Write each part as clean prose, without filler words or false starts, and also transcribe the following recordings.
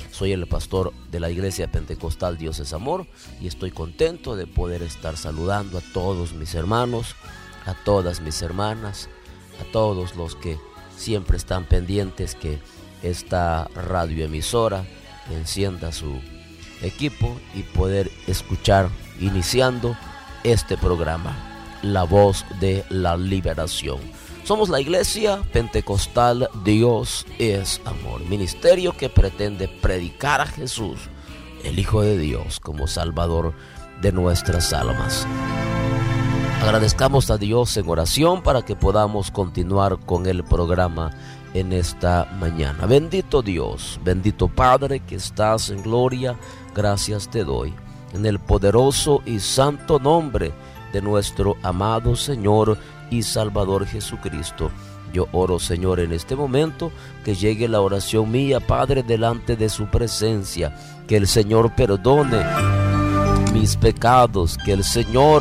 Soy el pastor de la Iglesia Pentecostal Dios es Amor y estoy contento de poder estar saludando a todos mis hermanos, a todas mis hermanas, a todos los que siempre están pendientes que esta radioemisora encienda su equipo y poder escuchar iniciando este programa, La Voz de la Liberación. Somos la Iglesia Pentecostal Dios es Amor, ministerio que pretende predicar a Jesús, el Hijo de Dios, como Salvador de nuestras almas. Agradezcamos a Dios en oración para que podamos continuar con el programa en esta mañana. Bendito Dios, bendito Padre que estás en gloria, gracias te doy. En el poderoso y santo nombre de nuestro amado Señor y Salvador Jesucristo, yo oro, Señor, en este momento que llegue la oración mía, Padre, delante de su presencia, que el Señor perdone mis pecados, que el Señor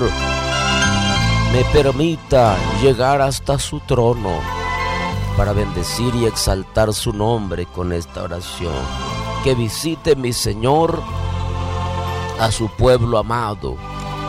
me permita llegar hasta su trono para bendecir y exaltar su nombre con esta oración. Que visite mi Señor a su pueblo amado,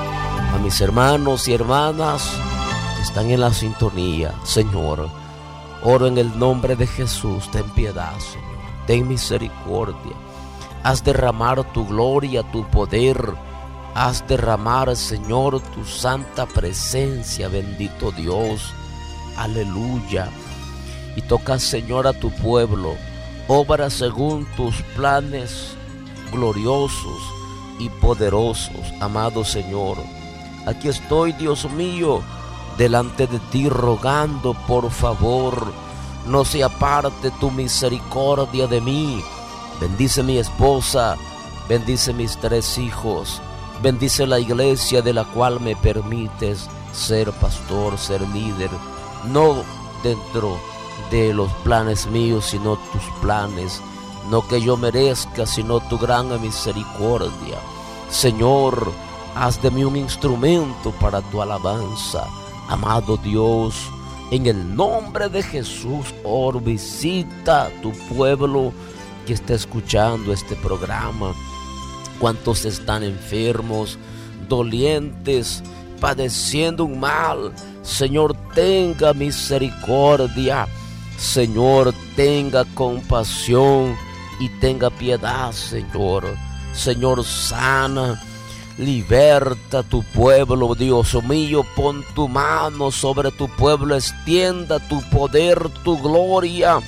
a mis hermanos y hermanas que están en la sintonía. Señor, oro en el nombre de Jesús, ten piedad, Señor, ten misericordia. Haz derramar tu gloria, tu poder. Haz derramar, Señor, tu santa presencia, bendito Dios. Aleluya. Y toca, Señor, a tu pueblo. Obra según tus planes gloriosos y poderosos, amado Señor. Aquí estoy, Dios mío, delante de ti rogando, por favor, no se aparte tu misericordia de mí. Bendice mi esposa, bendice mis 3 hijos, bendice la iglesia de la cual me permites ser pastor, ser líder, no dentro de los planes míos, sino tus planes, no que yo merezca, sino tu gran misericordia. Señor, haz de mí un instrumento para tu alabanza, amado Dios. En el nombre de Jesús, oro, visita a tu pueblo que está escuchando este programa. Cuántos están enfermos, dolientes, padeciendo un mal. Señor, tenga misericordia. Señor, tenga compasión y tenga piedad, Señor. Señor, sana, liberta a tu pueblo, Dios mío. Pon tu mano sobre tu pueblo, extienda tu poder, tu gloria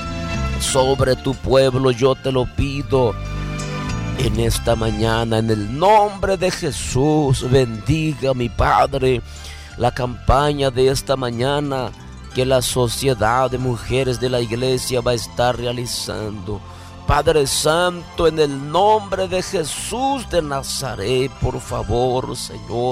sobre tu pueblo. Yo te lo pido en esta mañana, en el nombre de Jesús. Bendiga, mi Padre, la campaña de esta mañana que la sociedad de mujeres de la iglesia va a estar realizando. Padre Santo, en el nombre de Jesús de Nazaret, por favor, Señor,